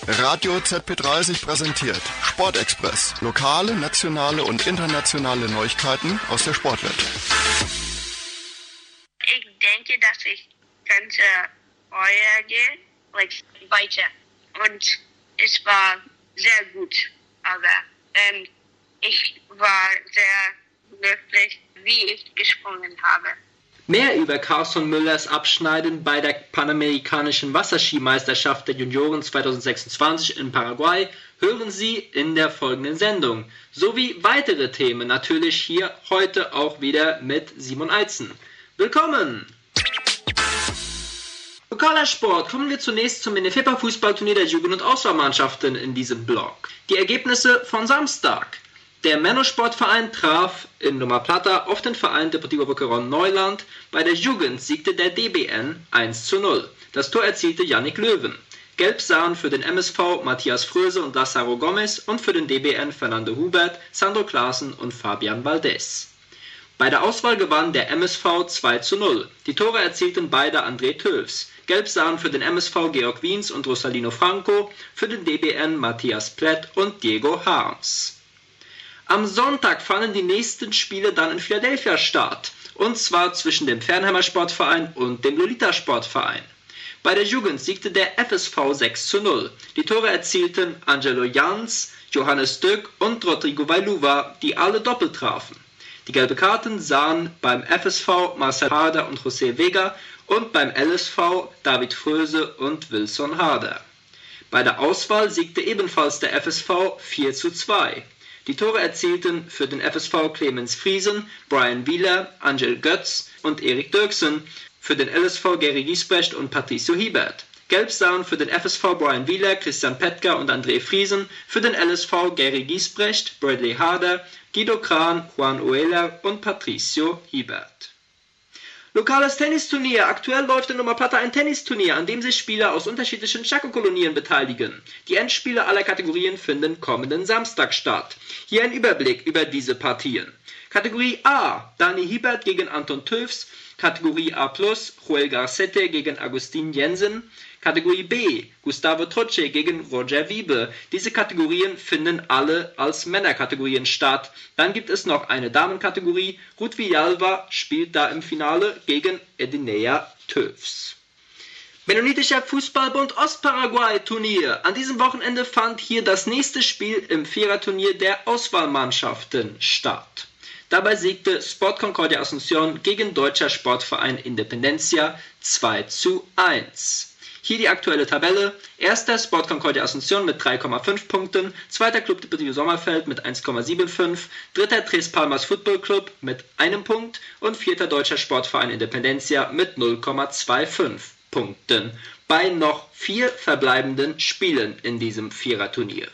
Radio ZP30 präsentiert Sportexpress. Lokale, nationale und internationale Neuigkeiten aus der Sportwelt. Ich denke, dass ich könnte heuer gehen, weiter. Und es war sehr gut. Aber ich war sehr glücklich, wie ich gesprungen habe. Mehr über Carson Müllers Abschneiden bei der Panamerikanischen Wasserskimeisterschaft der Junioren 2026 in Paraguay hören Sie in der folgenden Sendung. Sowie weitere Themen natürlich hier heute auch wieder mit Simon Eitzen. Willkommen! Lokaler Sport. Kommen wir zunächst zum Minifepa-Fußballturnier der Jugend- und Auswahlmannschaften in diesem Blog. Die Ergebnisse von Samstag. Der Männersportverein traf in Loma Plata auf den Verein Deportivo Boquerón Neuland. Bei der Jugend siegte der DBN 1:0. Das Tor erzielte Yannick Löwen. Gelb sahen für den MSV Matthias Fröse und Lazaro Gomez und für den DBN Fernando Hubert, Sandro Klaassen und Fabian Valdez. Bei der Auswahl gewann der MSV 2:0. Die Tore erzielten beide André Tövs. Gelb sahen für den MSV Georg Wiens und Rosalino Franco, für den DBN Matthias Plett und Diego Harms. Am Sonntag fanden die nächsten Spiele dann in Philadelphia statt, und zwar zwischen dem Fernheimer Sportverein und dem Lolita Sportverein. Bei der Jugend siegte der FSV 6:0. Die Tore erzielten Angelo Jans, Johannes Döck und Rodrigo Vailuva, die alle doppelt trafen. Die gelbe Karten sahen beim FSV Marcel Harder und José Vega und beim LSV David Fröse und Wilson Harder. Bei der Auswahl siegte ebenfalls der FSV 4:2. Die Tore erzielten für den FSV Clemens Friesen, Brian Wieler, Angel Götz und Erik Dirksen, für den LSV Gary Giesbrecht und Patricio Hiebert. Gelb sahen für den FSV Brian Wieler, Christian Petka und André Friesen, für den LSV Gary Giesbrecht, Bradley Harder, Guido Kran, Juan Ueller und Patricio Hiebert. Lokales Tennisturnier. Aktuell läuft in Loma Plata ein Tennisturnier, an dem sich Spieler aus unterschiedlichen Chaco-Kolonien beteiligen. Die Endspiele aller Kategorien finden kommenden Samstag statt. Hier ein Überblick über diese Partien. Kategorie A, Dani Hiebert gegen Anton Tövs. Kategorie A+, Joel Garcete gegen Agustin Jensen. Kategorie B, Gustavo Troche gegen Roger Wiebe. Diese Kategorien finden alle als Männerkategorien statt. Dann gibt es noch eine Damenkategorie. Ruth Villalba spielt da im Finale gegen Edinea Tövs. Mennonitischer Fußballbund Ostparaguay-Turnier. An diesem Wochenende fand hier das nächste Spiel im Viererturnier der Auswahlmannschaften statt. Dabei siegte Sport Concordia Asunción gegen Deutscher Sportverein Independencia 2:1. Hier die aktuelle Tabelle. Erster Sport Concordia Asunción mit 3,5 Punkten, zweiter Club Deportivo Sommerfeld mit 1,75, dritter Tres Palmas Football Club mit 1 Punkt und vierter Deutscher Sportverein Independencia mit 0,25 Punkten. Bei noch 4 verbleibenden Spielen in diesem Viererturnier.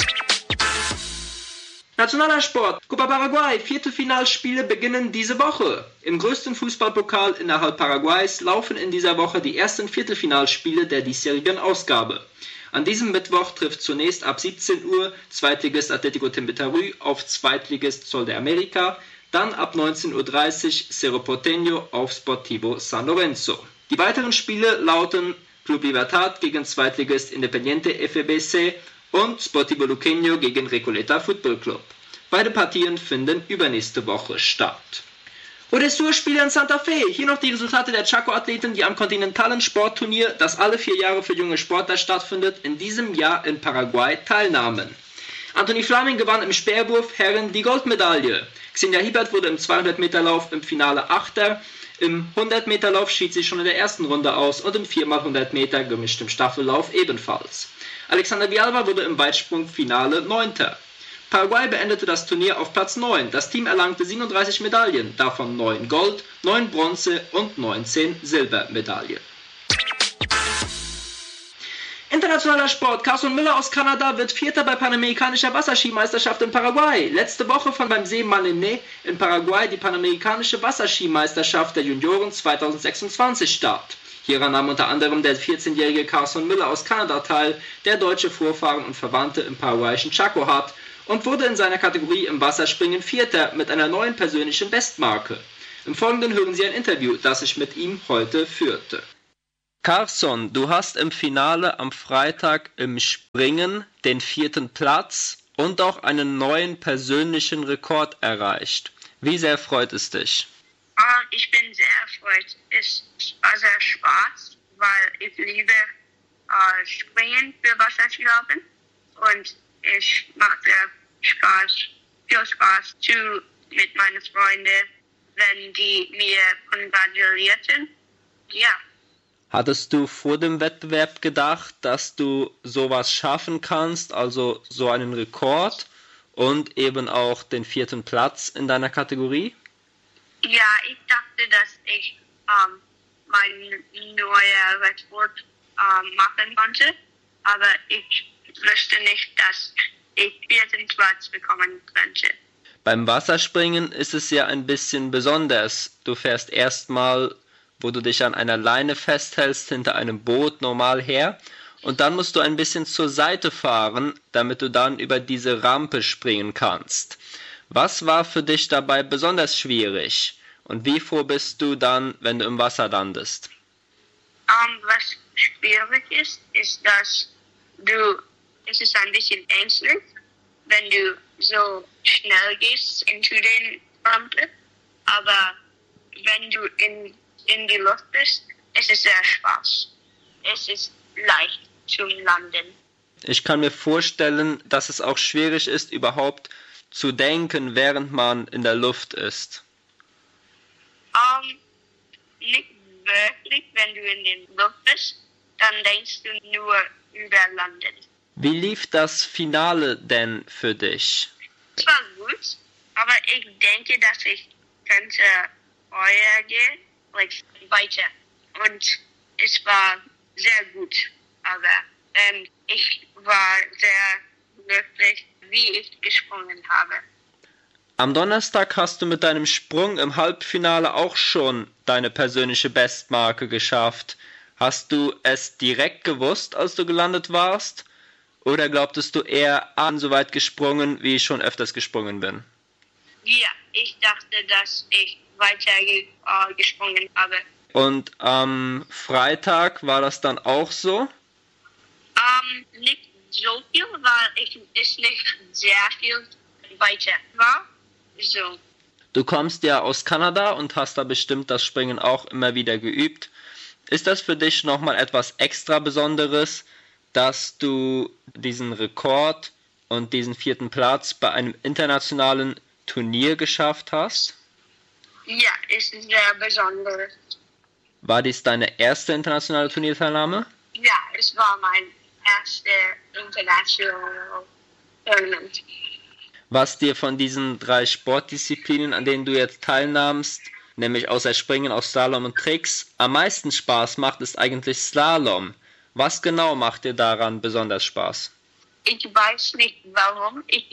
Nationaler Sport. Copa Paraguay. Viertelfinalspiele beginnen diese Woche. Im größten Fußballpokal innerhalb Paraguays laufen in dieser Woche die ersten Viertelfinalspiele der diesjährigen Ausgabe. An diesem Mittwoch trifft zunächst ab 17 Uhr Zweitligist Atlético Timbetarú auf Zweitligist Sol de América, dann ab 19:30 Uhr Cerro Porteño auf Sportivo San Lorenzo. Die weiteren Spiele lauten Club Libertad gegen Zweitligist Independiente FEBC und Sportivo Luqueño gegen Recoleta Football Club. Beide Partien finden übernächste Woche statt. Odessur-Spiele in Santa Fe. Hier noch die Resultate der Chaco-Athleten, die am kontinentalen Sportturnier, das alle 4 Jahre für junge Sportler stattfindet, in diesem Jahr in Paraguay teilnahmen. Anthony Flaming gewann im Speerwurf Herren die Goldmedaille. Xenia Hiebert wurde im 200-Meter-Lauf im Finale Achter. Im 100-Meter-Lauf schied sie schon in der ersten Runde aus und im 4x100 Meter gemischtem Staffellauf ebenfalls. Alexander Villalba wurde im Weitsprung-Finale 9. Paraguay beendete das Turnier auf Platz 9. Das Team erlangte 37 Medaillen, davon 9 Gold, 9 Bronze und 19 Silbermedaillen. Internationaler Sport. Carson Müller aus Kanada wird Vierter bei Panamerikanischer Wasserskimeisterschaft in Paraguay. Letzte Woche fand beim See Manene in Paraguay die Panamerikanische Wasserskimeisterschaft der Junioren 2026 statt. Hieran nahm unter anderem der 14-jährige Carson Müller aus Kanada teil, der deutsche Vorfahren und Verwandte im paraguayischen Chaco hat, und wurde in seiner Kategorie im Wasserspringen Vierter mit einer neuen persönlichen Bestmarke. Im Folgenden hören Sie ein Interview, das ich mit ihm heute führte. Carson, du hast im Finale am Freitag im Springen den 4. Platz und auch einen neuen persönlichen Rekord erreicht. Wie sehr freut es dich? Ich bin sehr erfreut. Es war sehr Spaß, weil ich liebe Springen für Wasserschlaufen und es machte viel Spaß mit meinen Freunden, wenn die mir kongratulierten. Ja. Hattest du vor dem Wettbewerb gedacht, dass du sowas schaffen kannst, also so einen Rekord und eben auch den 4. Platz in deiner Kategorie? Ja, ich dachte, dass ich meinen neuen Rekord machen konnte, aber ich wusste nicht, dass ich 4. Platz bekommen könnte. Beim Wasserspringen ist es ja ein bisschen besonders. Du fährst erstmal, wo du dich an einer Leine festhältst, hinter einem Boot normal her und dann musst du ein bisschen zur Seite fahren, damit du dann über diese Rampe springen kannst. Was war für dich dabei besonders schwierig und wie froh bist du dann, wenn du im Wasser landest? Was schwierig ist, dass es ist ein bisschen ängstlich, wenn du so schnell gehst into den Rampe, aber wenn du in die Luft bist, es ist sehr Spaß. Es ist leicht zum Landen. Ich kann mir vorstellen, dass es auch schwierig ist, überhaupt zu denken, während man in der Luft ist. Nicht wirklich, wenn du in der Luft bist, dann denkst du nur über Landen. Wie lief das Finale denn für dich? Es war gut, aber ich denke, dass ich könnte höher gehen, weiter. Und es war sehr gut, aber ich war sehr glücklich, wie ich gesprungen habe. Am Donnerstag hast du mit deinem Sprung im Halbfinale auch schon deine persönliche Bestmarke geschafft. Hast du es direkt gewusst, als du gelandet warst? Oder glaubtest du eher so weit gesprungen, wie ich schon öfters gesprungen bin? Ja, ich dachte, dass ich weiter gesprungen habe. Und am Freitag war das dann auch so? Nicht so viel, weil es nicht sehr viel weiter war. So. Du kommst ja aus Kanada und hast da bestimmt das Springen auch immer wieder geübt. Ist das für dich nochmal etwas extra Besonderes, dass du diesen Rekord und diesen 4. Platz bei einem internationalen Turnier geschafft hast? Ja, es ist sehr besonders. War dies deine erste internationale Turnierteilnahme? Ja, es war mein erstes international Tournament. Was dir von diesen 3 Sportdisziplinen, an denen du jetzt teilnahmst, nämlich außer Springen, auch Slalom und Tricks, am meisten Spaß macht, ist eigentlich Slalom. Was genau macht dir daran besonders Spaß? Ich weiß nicht warum. Ich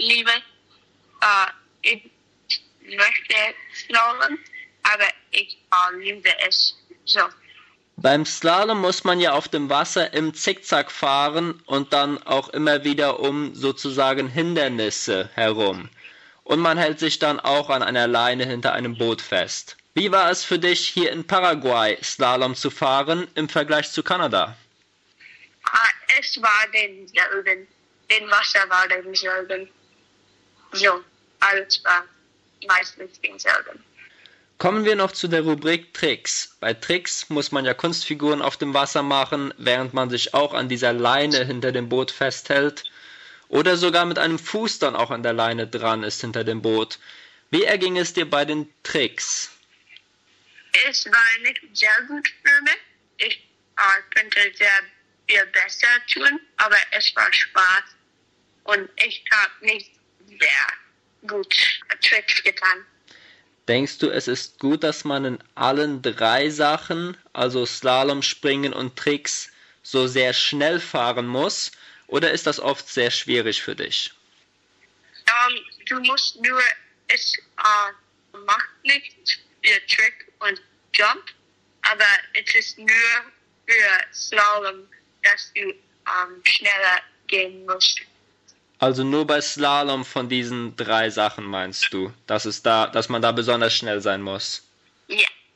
möchte Slalom, aber ich liebe es so. Beim Slalom muss man ja auf dem Wasser im Zickzack fahren und dann auch immer wieder um sozusagen Hindernisse herum. Und man hält sich dann auch an einer Leine hinter einem Boot fest. Wie war es für dich, hier in Paraguay Slalom zu fahren im Vergleich zu Kanada? Es war denselben. Den Wasser war denselben. So, alles war meistens denselben. Kommen wir noch zu der Rubrik Tricks. Bei Tricks muss man ja Kunstfiguren auf dem Wasser machen, während man sich auch an dieser Leine hinter dem Boot festhält oder sogar mit einem Fuß dann auch an der Leine dran ist hinter dem Boot. Wie erging es dir bei den Tricks? Es war nicht sehr gut für mich. Ich könnte sehr viel besser tun, aber es war Spaß und ich habe nicht sehr gut Tricks getan. Denkst du, es ist gut, dass man in allen 3 Sachen, also Slalom, Springen und Tricks, so sehr schnell fahren muss? Oder ist das oft sehr schwierig für dich? Du musst nur, es macht nicht für Trick und Jump, aber es ist nur für Slalom, dass du schneller gehen musst. Also nur bei Slalom von diesen 3 Sachen meinst du, dass man da besonders schnell sein muss? Ja.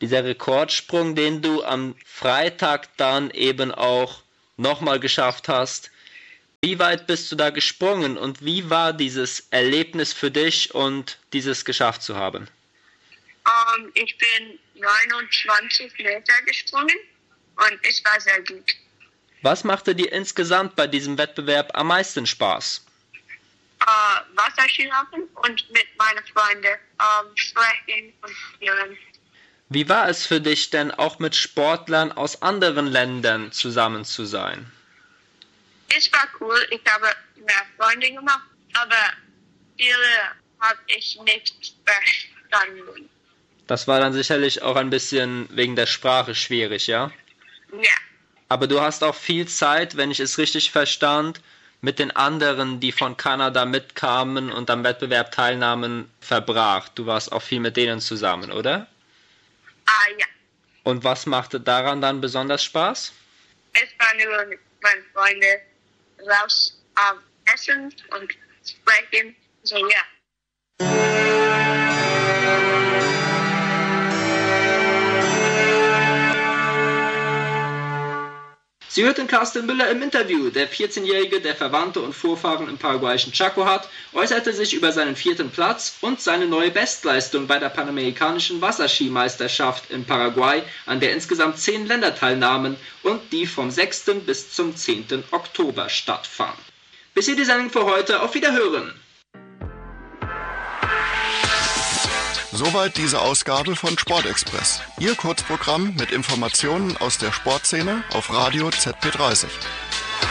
dieser Rekordsprung, den du am Freitag dann eben auch nochmal geschafft hast. Wie weit bist du da gesprungen und wie war dieses Erlebnis für dich und dieses geschafft zu haben? Ich bin 29 Meter gesprungen und es war sehr gut. Was machte dir insgesamt bei diesem Wettbewerb am meisten Spaß? Wasserskilaufen und mit meinen Freunden sprechen und spielen. Wie war es für dich denn auch mit Sportlern aus anderen Ländern zusammen zu sein? Es war cool, ich habe mehr Freunde gemacht, aber viele habe ich nicht verstanden. Das war dann sicherlich auch ein bisschen wegen der Sprache schwierig, ja? Ja. Aber du hast auch viel Zeit, wenn ich es richtig verstand, mit den anderen, die von Kanada mitkamen und am Wettbewerb teilnahmen, verbracht. Du warst auch viel mit denen zusammen, oder? Ja. Und was machte daran dann besonders Spaß? Es war nur mit meinen Freunden raus essen und sprechen. So, ja. Sie hörten Carsten Müller im Interview. Der 14-Jährige, der Verwandte und Vorfahren im paraguayischen Chaco hat, äußerte sich über seinen 4. Platz und seine neue Bestleistung bei der Panamerikanischen Wasserskimeisterschaft in Paraguay, an der insgesamt 10 Länder teilnahmen und die vom 6. bis zum 10. Oktober stattfand. Bis hier die Sendung für heute. Auf Wiederhören! Soweit diese Ausgabe von Sportexpress. Ihr Kurzprogramm mit Informationen aus der Sportszene auf Radio ZP30.